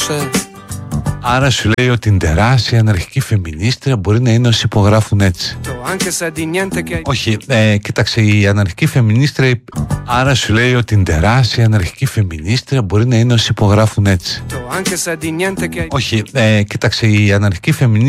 Άρα σου λέει ότι η τεράστια αναρχική φεμινίστρια μπορεί να είναι όσοι υπογράφουν έτσι. Όχι, κοίταξε, η αναρχική φεμινίστρια. Άρα σου λέει ότι η τεράστια αναρχική φεμινίστρια μπορεί να είναι όσοι υπογράφουν έτσι. Όχι, κοίταξε, η αναρχική φεμινίστρια.